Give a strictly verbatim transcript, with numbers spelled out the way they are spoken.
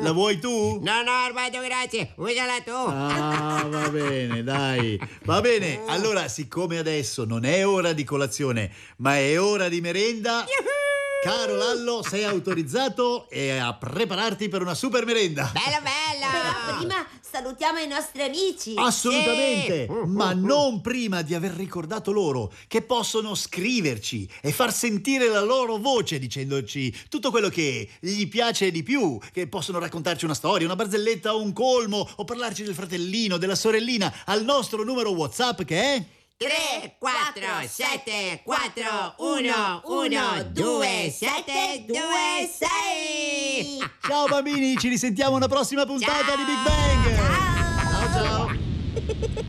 La vuoi tu? No, no, Armando, grazie. Usala tu. Ah, va bene, dai. Va bene, allora, siccome adesso non è ora di colazione, ma è ora di merenda, caro Lallo, sei autorizzato e a prepararti per una super merenda. Bello, bello. Però prima salutiamo i nostri amici. Assolutamente, Sì. ma non prima di aver ricordato loro che possono scriverci e far sentire la loro voce dicendoci tutto quello che gli piace di più, che possono raccontarci una storia, una barzelletta o un colmo o parlarci del fratellino, della sorellina al nostro numero WhatsApp che è tre, quattro, sette, quattro, uno, uno, due, sette, due, sei. Ciao bambini, ci risentiamo alla prossima puntata Ciao. di Big Bang. Ciao. Ciao ciao.